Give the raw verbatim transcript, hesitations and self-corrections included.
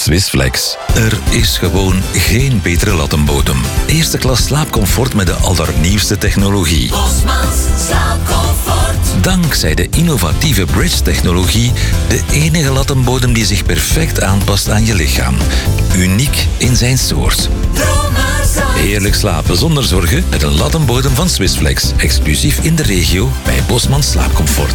Swissflex. Er is gewoon geen betere lattenbodem. Eerste klas slaapcomfort met de allernieuwste technologie. Bosmans slaapcomfort. Dankzij de innovatieve Bridge-technologie de enige lattenbodem die zich perfect aanpast aan je lichaam. Uniek in zijn soort. Dromerzacht. Heerlijk slapen zonder zorgen met een lattenbodem van Swissflex. Exclusief in de regio bij Bosmans Slaapcomfort.